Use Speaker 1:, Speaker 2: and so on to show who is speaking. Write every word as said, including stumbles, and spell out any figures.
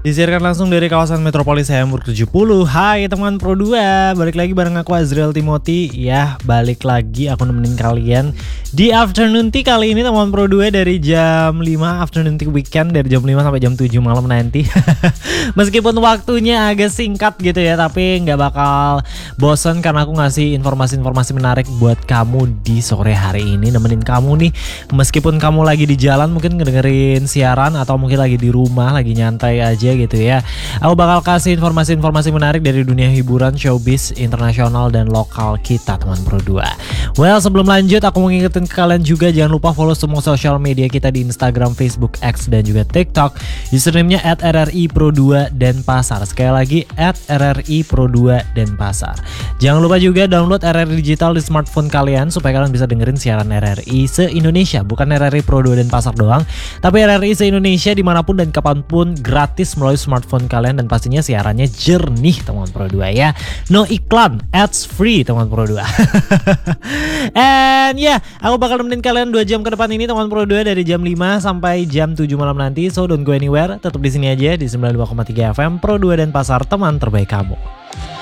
Speaker 1: Disiarkan langsung dari kawasan Metropolis Hamburg tujuh puluh. Hai teman Pro dua, balik lagi bareng aku Azriel Timothy. Ya, balik lagi aku nemenin kalian di afternoon tea kali ini teman Pro dua dari jam lima, afternoon tea weekend dari jam lima sampai jam tujuh malam nanti. Meskipun waktunya agak singkat gitu ya, tapi nggak bakal bosen karena aku ngasih informasi-informasi menarik buat kamu di sore hari ini, nemenin kamu nih. Meskipun kamu lagi di jalan mungkin ngedengerin siaran atau mungkin lagi di rumah lagi nyantai aja gitu ya. Aku bakal kasih informasi-informasi menarik dari dunia hiburan, showbiz, internasional dan lokal kita teman Pro dua. Well, sebelum lanjut aku mau ngingetin ke kalian juga jangan lupa follow semua sosial media kita di Instagram, Facebook, X dan juga TikTok. Username-nya at R R I Pro dua Denpasar. Sekali lagi at R R I Pro dua Denpasar. Jangan lupa juga download R R I Digital di smartphone kalian supaya kalian bisa dengerin siaran R R I se-Indonesia. Bukan R R I Pro dua Denpasar doang, tapi R R I se-Indonesia dimanapun dan kapanpun, gratis melalui smartphone kalian dan pastinya siarannya jernih teman Pro dua ya. No iklan, ads free teman Pro dua. And ya, yeah, aku bakal nemenin kalian dua jam ke depan ini teman Pro dua dari jam lima sampai jam tujuh malam nanti. So don't go anywhere, tetap di sini aja di sembilan puluh dua koma tiga F M Pro dua Denpasar, teman terbaik kamu.